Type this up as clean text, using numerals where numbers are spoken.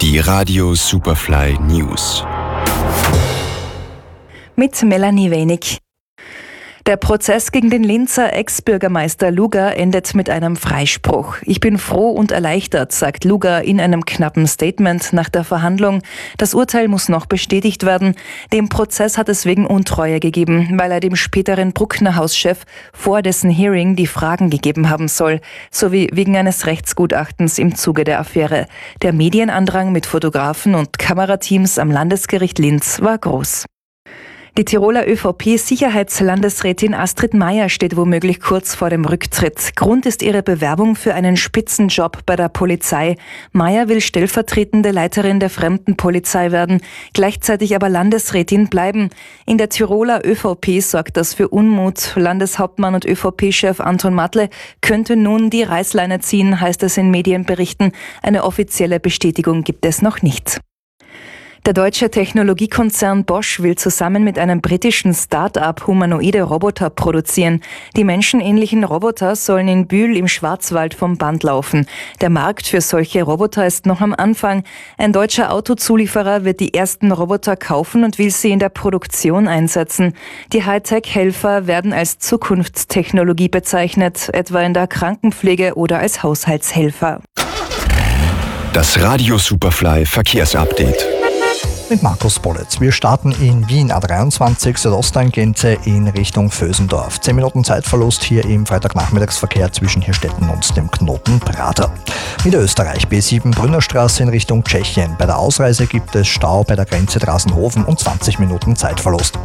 Die Radio Superfly News. Mit Melanie Wenig. Der Prozess gegen den Linzer Ex-Bürgermeister Luger endet mit einem Freispruch. Ich bin froh und erleichtert, sagt Luger in einem knappen Statement nach der Verhandlung. Das Urteil muss noch bestätigt werden. Dem Prozess hat es wegen Untreue gegeben, weil er dem späteren Bruckner-Hauschef vor dessen Hearing die Fragen gegeben haben soll, sowie wegen eines Rechtsgutachtens im Zuge der Affäre. Der Medienandrang mit Fotografen und Kamerateams am Landesgericht Linz war groß. Die Tiroler ÖVP-Sicherheitslandesrätin Astrid Maier steht womöglich kurz vor dem Rücktritt. Grund ist ihre Bewerbung für einen Spitzenjob bei der Polizei. Maier will stellvertretende Leiterin der Fremdenpolizei werden, gleichzeitig aber Landesrätin bleiben. In der Tiroler ÖVP sorgt das für Unmut. Landeshauptmann und ÖVP-Chef Anton Matle könnte nun die Reißleine ziehen, heißt es in Medienberichten. Eine offizielle Bestätigung gibt es noch nicht. Der deutsche Technologiekonzern Bosch will zusammen mit einem britischen Start-up humanoide Roboter produzieren. Die menschenähnlichen Roboter sollen in Bühl im Schwarzwald vom Band laufen. Der Markt für solche Roboter ist noch am Anfang. Ein deutscher Autozulieferer wird die ersten Roboter kaufen und will sie in der Produktion einsetzen. Die Hightech-Helfer werden als Zukunftstechnologie bezeichnet, etwa in der Krankenpflege oder als Haushaltshelfer. Das Radio Superfly Verkehrsupdate. Mit Markus Bollitz. Wir starten in Wien A23 Südosttangente in Richtung Vösendorf. 10 Minuten Zeitverlust hier im Freitagnachmittagsverkehr zwischen Hirstetten und dem Knoten Prater. Niederösterreich B7 Brünnerstraße in Richtung Tschechien. Bei der Ausreise gibt es Stau bei der Grenze Drasenhofen und 20 Minuten Zeitverlust.